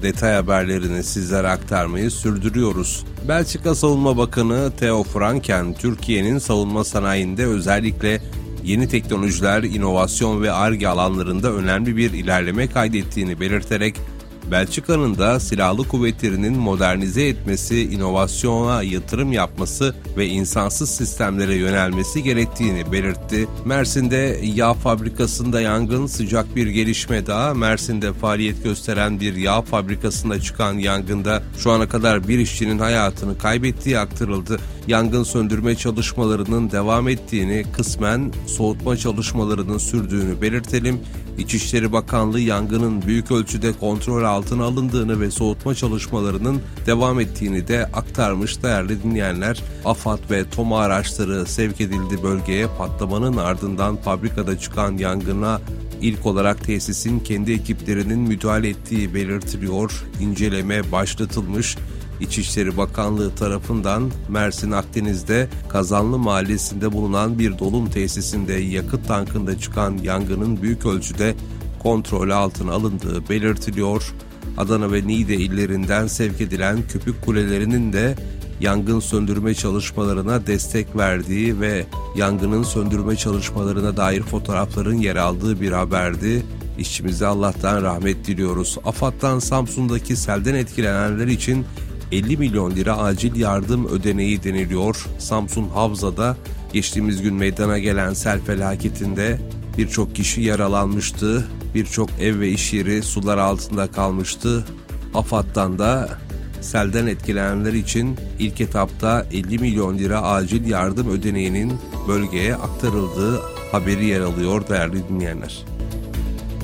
detay haberlerini sizlere aktarmayı sürdürüyoruz. Belçika Savunma Bakanı Theo Franken, Türkiye'nin savunma sanayinde özellikle yeni teknolojiler, inovasyon ve Ar-Ge alanlarında önemli bir ilerleme kaydettiğini belirterek, Belçika'nın da silahlı kuvvetlerinin modernize etmesi, inovasyona yatırım yapması ve insansız sistemlere yönelmesi gerektiğini belirtti. Mersin'de yağ fabrikasında yangın, sıcak bir gelişme daha. Mersin'de faaliyet gösteren bir yağ fabrikasında çıkan yangında şu ana kadar bir işçinin hayatını kaybettiği aktarıldı. Yangın söndürme çalışmalarının devam ettiğini, kısmen soğutma çalışmalarının sürdüğünü belirtelim. İçişleri Bakanlığı yangının büyük ölçüde kontrol altına alındığını ve soğutma çalışmalarının devam ettiğini de aktarmış değerli dinleyenler. AFAD ve TOMA araçları sevk edildi bölgeye. Patlamanın ardından fabrikada çıkan yangına ilk olarak tesisin kendi ekiplerinin müdahale ettiği belirtiliyor. İnceleme başlatılmış. İçişleri Bakanlığı tarafından Mersin Akdeniz'de Kazanlı Mahallesi'nde bulunan bir dolum tesisinde yakıt tankında çıkan yangının büyük ölçüde kontrol altına alındığı belirtiliyor. Adana ve Niğde illerinden sevk edilen köpük kulelerinin de yangın söndürme çalışmalarına destek verdiği ve yangının söndürme çalışmalarına dair fotoğrafların yer aldığı bir haberdi. İşçimize Allah'tan rahmet diliyoruz. AFAD'dan Samsun'daki selden etkilenenler için 50 milyon lira acil yardım ödeneği deniliyor. Samsun Havza'da geçtiğimiz gün meydana gelen sel felaketinde birçok kişi yaralanmıştı. Birçok ev ve iş yeri sular altında kalmıştı. AFAD'dan da selden etkilenenler için ilk etapta 50 milyon lira acil yardım ödeneğinin bölgeye aktarıldığı haberi yer alıyor değerli dinleyenler.